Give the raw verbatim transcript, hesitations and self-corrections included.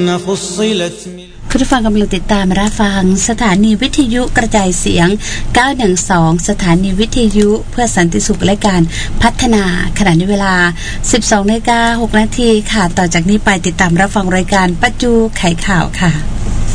คุณผู้ฟังกำลังติดตามรับฟังสถานีวิทยุกระจายเสียงเก้าหนึ่งสองสถานีวิทยุเพื่อสันติสุขและการพัฒนาขณะนี้เวลา สิบสองนาฬิกาหกนาที ค่ะต่อจากนี้ไปติดตามรับฟังรายการปัจจุไขข่าวค่ะ